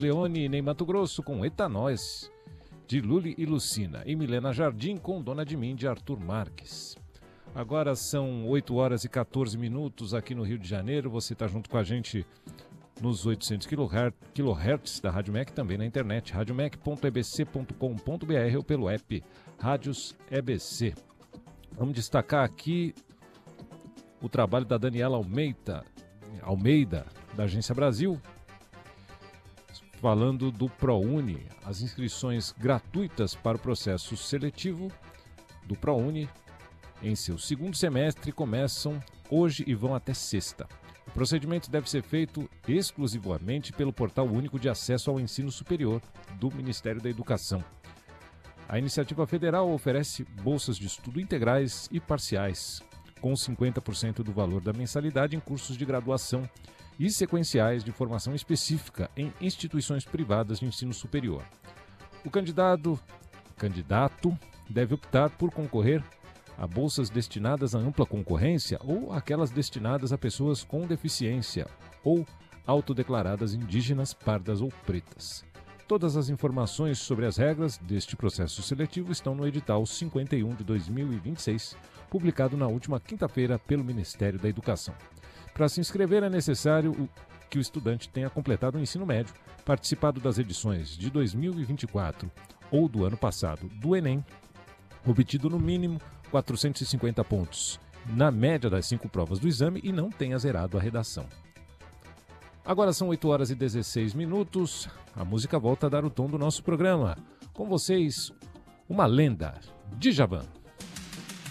Leone, Ney Mato Grosso, com Etanóis, de Lully e Lucina. E Milena Jardim, com Dona de Mim, de Arthur Marques. Agora são 8 horas e 14 minutos aqui no Rio de Janeiro. Você está junto com a gente nos 800 kHz da Rádio MEC, também na internet, radiomec.ebc.com.br ou pelo app Rádios EBC. Vamos destacar aqui o trabalho da Daniela Almeida, da Agência Brasil, falando do ProUni. As inscrições gratuitas para o processo seletivo do ProUni em seu segundo semestre começam hoje e vão até sexta. O procedimento deve ser feito exclusivamente pelo Portal Único de Acesso ao Ensino Superior do Ministério da Educação. A iniciativa federal oferece bolsas de estudo integrais e parciais, com 50% do valor da mensalidade em cursos de graduação e sequenciais de formação específica em instituições privadas de ensino superior. O candidato deve optar por concorrer a bolsas destinadas à ampla concorrência ou aquelas destinadas a pessoas com deficiência ou autodeclaradas indígenas, pardas ou pretas. Todas as informações sobre as regras deste processo seletivo estão no edital 51 de 2026, publicado na última quinta-feira pelo Ministério da Educação. Para se inscrever é necessário que o estudante tenha completado o ensino médio, participado das edições de 2024 ou do ano passado do Enem, obtido no mínimo 450 pontos na média das 5 provas do exame e não tenha zerado a redação. Agora são 8 horas e 16 minutos. A música volta a dar o tom do nosso programa. Com vocês, uma lenda, Djavan.